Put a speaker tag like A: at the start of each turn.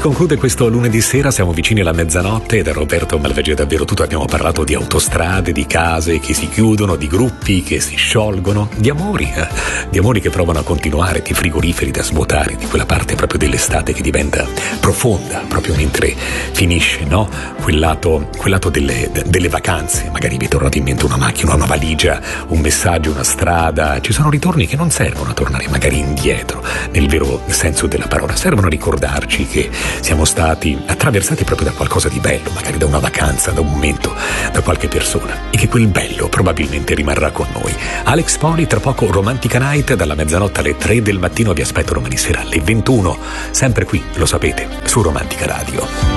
A: conclude questo lunedì sera, siamo vicini alla mezzanotte, e da Roberto Malvagio è davvero tutto. Abbiamo parlato di autostrade, di case che si chiudono, di gruppi che si sciolgono, di amori che provano a continuare, di frigoriferi da svuotare, di quella parte proprio dell'estate che diventa profonda proprio mentre finisce, no? Quel lato delle vacanze. Magari vi è tornato in mente una macchina, una valigia, un messaggio, una strada. Ci sono ritorni che non servono a tornare magari indietro nel vero senso della parola, servono a ricordarci che siamo stati attraversati proprio da qualcosa di bello, magari da una vacanza, da un momento, da qualche persona, e che quel bello probabilmente rimarrà con noi. Alex Poli, tra poco Romantica Night, dalla mezzanotte alle 3 del mattino. Vi aspetto domani sera alle 21, sempre qui, lo sapete, su Romantica Radio.